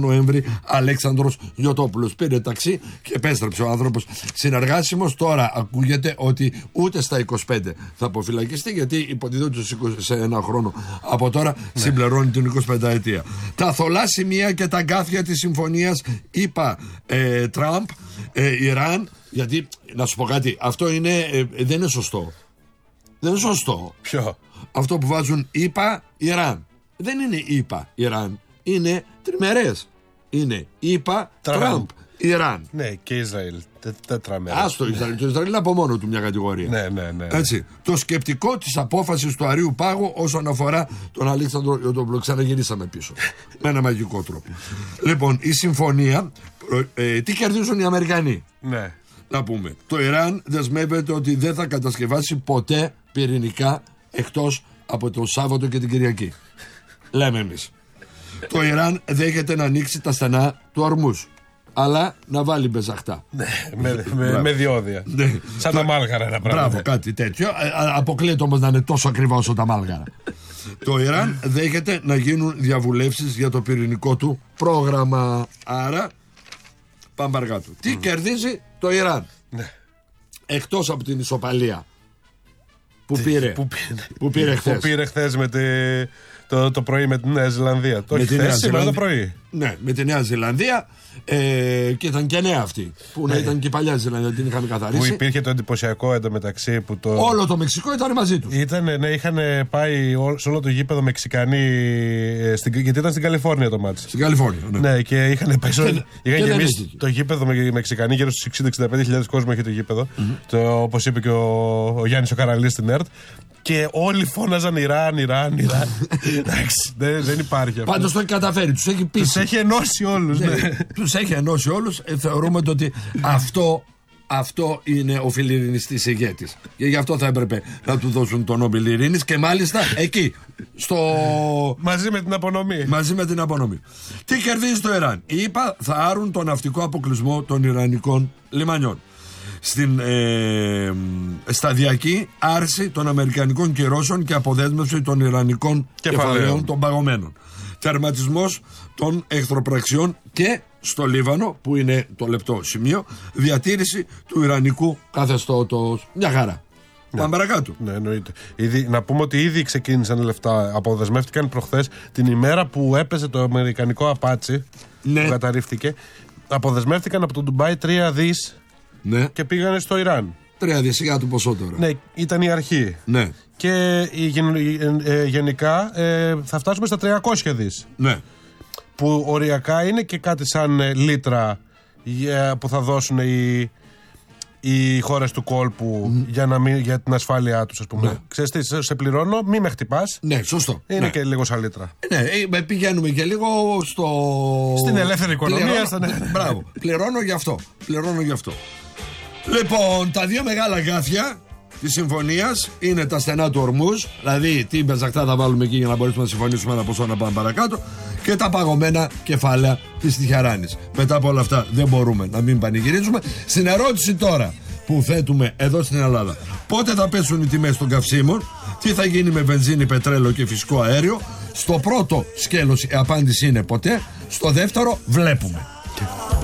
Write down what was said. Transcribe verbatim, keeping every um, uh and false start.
Νοέμβρη Αλέξανδρος Γιωτόπουλος. Πήρε ταξί και επέστρεψε ο άνθρωπος συνεργάσιμος. Τώρα ακούγεται ότι ούτε στα είκοσι πέντε θα αποφυλακιστεί, γιατί υποτίθεται σε ένα χρόνο από τώρα ναι. συμπληρώνει την είκοσι πέντε ετία. Τα θολά σημεία και τα γκάθια της συμφωνίας είπα ε, Τραμπ, ε, Ιράν, γιατί να σου πω κάτι, αυτό είναι, ε, δεν είναι σωστό. Δεν είναι σωστό. Ποιο? Αυτό που βάζουν είπα Ιράν. Δεν είναι είπα Ιράν, είναι τριμερές. Είναι είπα Τραμπ, Ιράν. Ναι, και Ισραήλ. Τετραμερές. Άστο Ισραήλ. Το Ισραήλ είναι από μόνο του μια κατηγορία. Ναι, ναι, ναι. Έτσι. Το σκεπτικό της απόφασης του Αρείου Πάγου όσον αφορά τον Αλέξανδρο Γιωτόπουλο. Ξαναγυρίσαμε πίσω. Με ένα μαγικό τρόπο. Λοιπόν, η συμφωνία. Ε, τι κερδίζουν οι Αμερικανοί? Ναι. Να πούμε. Το Ιράν δεσμεύεται ότι δεν θα κατασκευάσει ποτέ πυρηνικά εκτός από το Σάββατο και την Κυριακή. Λέμε εμείς. Το Ιράν δέχεται να ανοίξει τα στενά του Ορμούζ, αλλά να βάλει μπεζαχτά. Ναι, με, με, με διόδια. Ναι. Σαν το... τα μάλγαρα ένα πράγμα. Μπράβο, κάτι τέτοιο. Αποκλείεται όμως να είναι τόσο ακριβά όσο τα μάλγαρα. Το Ιράν δέχεται να γίνουν διαβουλεύσεις για το πυρηνικό του πρόγραμμα. Άρα, πάμε παρακάτω. Mm. Τι κερδίζει το Ιράν? Ναι. Εκτός από την ισοπαλία που πήρε, που πήρε, που πήρε χθες. Που πήρε χθες με τη, το, το πρωί με τη Νέα Ζηλανδία. Το έχει χθες σήμερα το πρωί. Ναι, με τη Νέα Ζηλανδία, ε, και ήταν και νέα αυτή. Που ναι. ήταν και η παλιά Ζηλανδία, την είχαμε καθαρίσει. Που υπήρχε το εντυπωσιακό εντωμεταξύ. Που το... Όλο το Μεξικό ήταν μαζί του. Ναι, είχαν πάει σε όλο το γήπεδο Μεξικανοί. Στην, γιατί ήταν στην Καλιφόρνια το μάτι. Στην Καλιφόρνια, ναι. Ναι, και είχαν πάει. Και, είχαν και γεμίσει το γήπεδο με Μεξικανοί, γύρω στους εξήντα με εξήντα πέντε χιλιάδες κόσμο είχε το γήπεδο. Mm-hmm. Όπως είπε και ο, ο Γιάννης ο Καραλής στην ΕΡΤ. Και όλοι φώναζαν Ιράν, Ιράν, Ιράν. Εντάξει, δεν, δεν υπάρχει αυτό. Πάντως το έχει καταφέρει, τους έχει πείσει. Τους έχει ενώσει όλους. Ναι. Ναι. Τους έχει ενώσει όλους. Ε, θεωρούμε ότι αυτό, αυτό είναι ο φιλιρινιστής ηγέτης. Και γι' αυτό θα έπρεπε να του δώσουν τον Νόμπελ Ειρήνης, και μάλιστα εκεί. Στο... Μαζί με την απονομή. Μαζί με την απονομή. Τι κερδίζει το Ιράν? Οι ΗΠΑ θα άρουν τον ναυτικό αποκλεισμό των Ιρανικών λιμανιών. Στην ε, σταδιακή άρση των αμερικανικών κυρώσεων και αποδέσμευση των ιρανικών κεφαλαίων των παγωμένων. Τερματισμός των εχθροπραξιών και στο Λίβανο, που είναι το λεπτό σημείο, διατήρηση του ιρανικού καθεστώτος. Μια χαρά. Ναι. Πάμε παρακάτω. Ναι, εννοείται. Ήδη, να πούμε ότι ήδη ξεκίνησαν λεφτά. Αποδεσμεύτηκαν προχθές την ημέρα που έπεσε το αμερικανικό απάτσι, ναι, που καταρρίφθηκε. Αποδεσμεύτηκαν από το Ντουμπάι τρία δις. Ναι. Και πήγανε στο Ιράν. Τρία δισεκατομμύρια του ποσό τώρα. Ναι, ήταν η αρχή. Ναι. Και ε, γενικά ε, θα φτάσουμε στα τριακόσια δις. Ναι. Που οριακά είναι και κάτι σαν ε, λίτρα ε, που θα δώσουν οι, οι χώρες του κόλπου mm. για, να μην, για την ασφάλειά τους, ας πούμε. Ναι. Ξέρεις τι, σε πληρώνω, μη με χτυπάς. Ναι, σωστό. Είναι ναι. και λίγο σαν λίτρα. Ναι, πηγαίνουμε και λίγο στο... στην ελεύθερη οικονομία. Πληρώνω... Στον... Μπράβο. Πληρώνω γι' αυτό. Πληρώνω γι' αυτό. Λοιπόν, τα δύο μεγάλα γκάθια της συμφωνίας είναι τα στενά του Ορμούζ, δηλαδή τι μπεζακτά θα βάλουμε εκεί για να μπορέσουμε να συμφωνήσουμε ένα ποσό να πάμε παρακάτω, και τα παγωμένα κεφάλαια της Τιχεράνης. Μετά από όλα αυτά δεν μπορούμε να μην πανηγυρίζουμε. Στην ερώτηση τώρα που θέτουμε εδώ στην Ελλάδα, πότε θα πέσουν οι τιμές των καυσίμων, τι θα γίνει με βενζίνη, πετρέλαιο και φυσικό αέριο, στο πρώτο σκέλος η απάντηση είναι ποτέ, στο δεύτερο βλέπουμε.